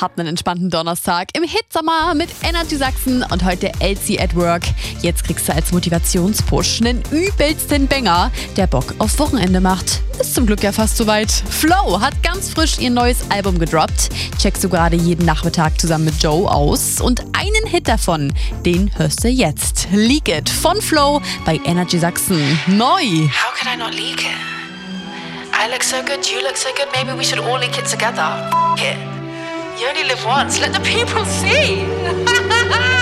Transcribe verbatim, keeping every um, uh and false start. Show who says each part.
Speaker 1: habt einen entspannten Donnerstag im Hitsommer mit Energy Sachsen und heute L C at Work. Jetzt kriegst du als Motivationspush einen übelsten Banger, der Bock auf Wochenende macht. Ist zum Glück ja fast soweit. Flow hat ganz frisch ihr neues Album gedroppt. Checkst du gerade jeden Nachmittag zusammen mit Joe aus. Und einen Hit davon, den hörst du jetzt. Leak It von Flow bei Energy Sachsen. Neu.
Speaker 2: How could I not leak it? I look so good, you look so good, maybe we should all leak it together. F it. You only live once, let the people see.